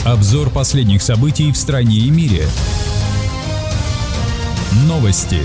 Обзор последних событий в стране и мире. Новости.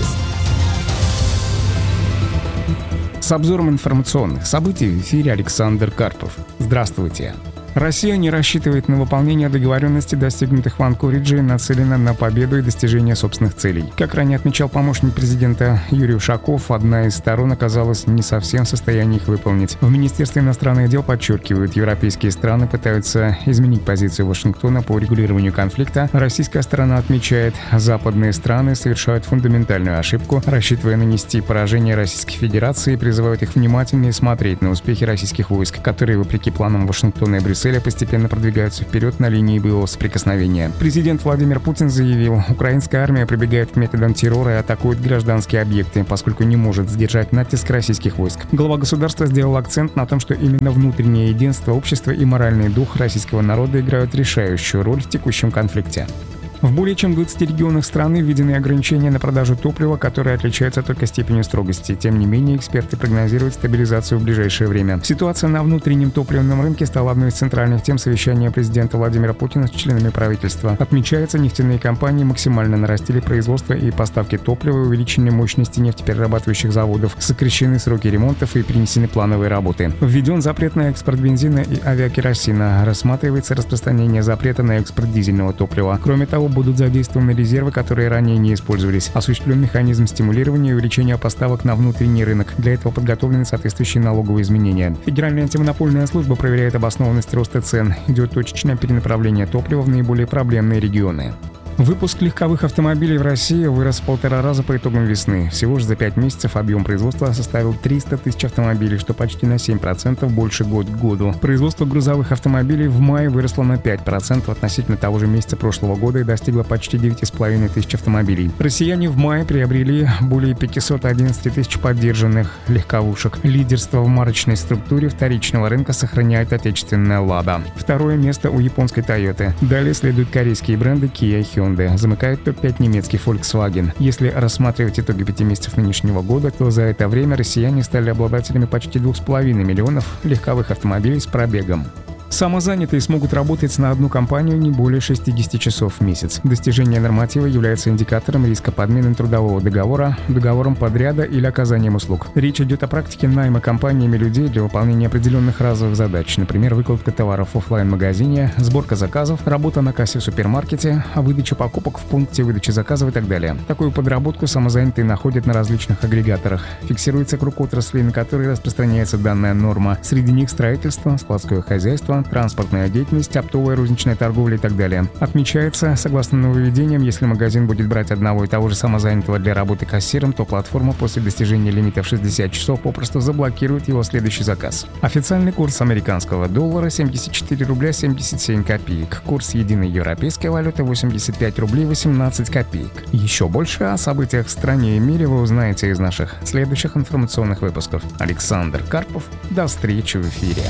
С обзором информационных событий в эфире Александр Карпов. Здравствуйте. Россия не рассчитывает на выполнение договоренностей, достигнутых в Анкоридже, и нацелена на победу и достижение собственных целей. Как ранее отмечал помощник президента Юрий Ушаков, одна из сторон оказалась не совсем в состоянии их выполнить. В Министерстве иностранных дел подчеркивают, европейские страны пытаются изменить позицию Вашингтона по урегулированию конфликта. Российская сторона отмечает, западные страны совершают фундаментальную ошибку, рассчитывая нанести поражение Российской Федерации, и призывают их внимательнее смотреть на успехи российских войск, которые, вопреки планам Вашингтона и Брюсселя, постепенно продвигаются вперед на линии боевого соприкосновения. Президент Владимир Путин заявил, украинская армия прибегает к методам террора и атакует гражданские объекты, поскольку не может сдержать натиск российских войск. Глава государства сделал акцент на том, что именно внутреннее единство общества и моральный дух российского народа играют решающую роль в текущем конфликте. В более чем 20 регионах страны введены ограничения на продажу топлива, которые отличаются только степенью строгости. Тем не менее, эксперты прогнозируют стабилизацию в ближайшее время. Ситуация на внутреннем топливном рынке стала одной из центральных тем совещания президента Владимира Путина с членами правительства. Отмечается, нефтяные компании максимально нарастили производство и поставки топлива, увеличили мощности нефтеперерабатывающих заводов, сокращены сроки ремонтов и перенесены плановые работы. Введен запрет на экспорт бензина и авиакеросина. Рассматривается распространение запрета на экспорт дизельного топлива. Кроме того, будут задействованы резервы, которые ранее не использовались. Осуществлен механизм стимулирования и увеличения поставок на внутренний рынок. Для этого подготовлены соответствующие налоговые изменения. Федеральная антимонопольная служба проверяет обоснованность роста цен. Идет точечное перенаправление топлива в наиболее проблемные регионы. Выпуск легковых автомобилей в России вырос в 1,5 раза по итогам весны. Всего же за 5 месяцев объем производства составил 300 тысяч автомобилей, что почти на 7% больше год к году. Производство грузовых автомобилей в мае выросло на 5% относительно того же месяца прошлого года и достигло почти 9,5 тысяч автомобилей. Россияне в мае приобрели более 511 тысяч поддержанных легковушек. Лидерство в марочной структуре вторичного рынка сохраняет отечественная «Лада». Второе место у японской «Тойоты». Далее следуют корейские бренды Kia и Hyundai. Замыкает топ-5 немецкий Volkswagen. Если рассматривать итоги 5 месяцев нынешнего года, то за это время россияне стали обладателями почти 2,5 миллионов легковых автомобилей с пробегом. Самозанятые смогут работать на одну компанию не более 60 часов в месяц. Достижение норматива является индикатором риска подмены трудового договора договором подряда или оказанием услуг. Речь идет о практике найма компаниями людей для выполнения определенных разовых задач, например, выкладка товаров в офлайн-магазине, сборка заказов, работа на кассе в супермаркете, выдача покупок в пункте выдачи заказов и так далее. Такую подработку самозанятые находят на различных агрегаторах. Фиксируется круг отраслей, на которые распространяется данная норма. Среди них строительство, складское хозяйство, транспортная деятельность, оптовая розничная торговля и так далее. Отмечается, согласно нововведениям, если магазин будет брать одного и того же самозанятого для работы кассиром, то платформа после достижения лимита в 60 часов попросту заблокирует его следующий заказ. Официальный курс американского доллара 74 рубля 77 копеек. Курс единой европейской валюты 85 рублей 18 копеек. Еще больше о событиях в стране и мире вы узнаете из наших следующих информационных выпусков. Александр Карпов. До встречи в эфире.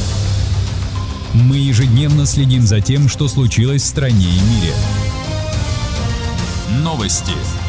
Мы ежедневно следим за тем, что случилось в стране и мире. Новости.